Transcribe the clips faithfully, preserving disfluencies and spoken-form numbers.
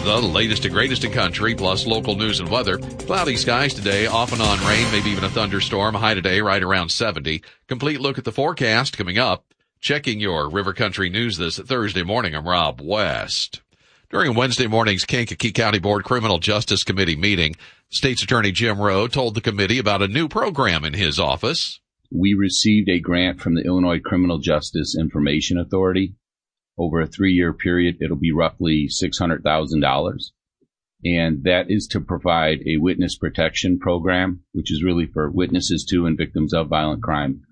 The latest and greatest in country, plus local news and weather. Cloudy skies today, off and on rain, maybe even a thunderstorm. High today right around seventy. Complete look at the forecast coming up. Checking your River Country news this Thursday morning, I'm Rob West. During Wednesday morning's Kankakee County Board Criminal Justice Committee meeting, State's Attorney Jim Rowe told the committee about a new program in his office. We received a grant from the Illinois Criminal Justice Information Authority. Over a three-year period, it'll be roughly six hundred thousand dollars. And that is to provide a witness protection program, which is really for witnesses to and victims of violent crime,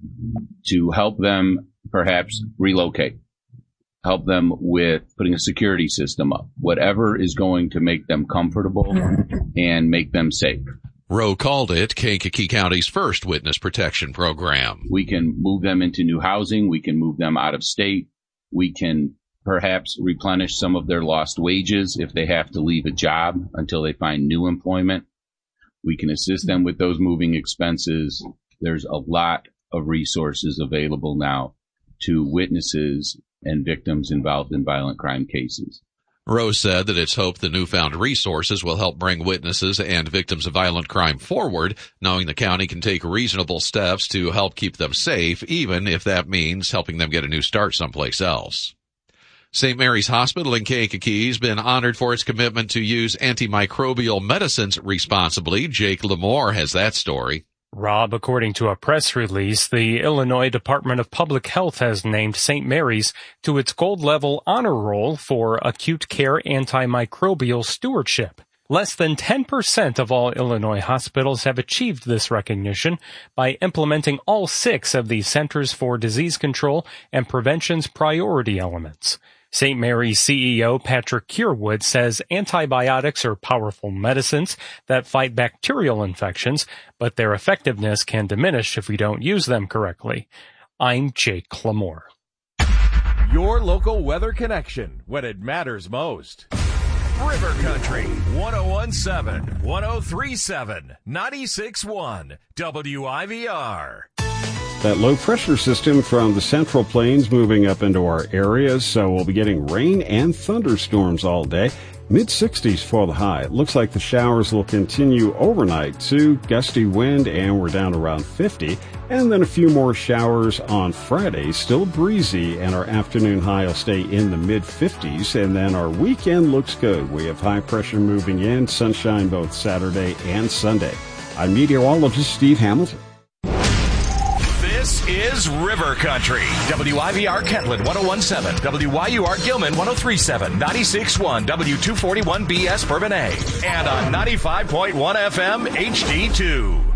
to help them perhaps relocate, help them with putting a security system up, whatever is going to make them comfortable and make them safe. Rowe called it Kankakee County's first witness protection program. We can move them into new housing. We can move them out of state. We can perhaps replenish some of their lost wages if they have to leave a job until they find new employment. We can assist them with those moving expenses. There's a lot of resources available now to witnesses and victims involved in violent crime cases. Rowe said that it's hoped the newfound resources will help bring witnesses and victims of violent crime forward, knowing the county can take reasonable steps to help keep them safe, even if that means helping them get a new start someplace else. Saint Mary's Hospital in Kankakee has been honored for its commitment to use antimicrobial medicines responsibly. Jake Lamore has that story. Rob, according to a press release, the Illinois Department of Public Health has named Saint Mary's to its gold-level honor roll for acute care antimicrobial stewardship. Less than ten percent of all Illinois hospitals have achieved this recognition by implementing all six of the Centers for Disease Control and Prevention's priority elements. Saint Mary's C E O Patrick Curewood says antibiotics are powerful medicines that fight bacterial infections, but their effectiveness can diminish if we don't use them correctly. I'm Jake Lamore. Your local weather connection when it matters most. River Country, one oh one point seven, one oh three point seven, ninety-six point one, W I V R. That low pressure system from the Central Plains moving up into our areas, so we'll be getting rain and thunderstorms all day. mid sixties for the high. It looks like the showers will continue overnight too. Gusty wind, and we're down around fifty. And then a few more showers on Friday. Still breezy, and our afternoon high will stay in the mid fifties. And then our weekend looks good. We have high pressure moving in, sunshine both Saturday and Sunday. I'm meteorologist Steve Hamilton. This is River Country. W I V R Kentland one oh one point seven, W Y U R Gilman one oh three point seven, ninety-six point one, W two forty-one B S Bourbonnais, and on ninety-five point one F M H D two.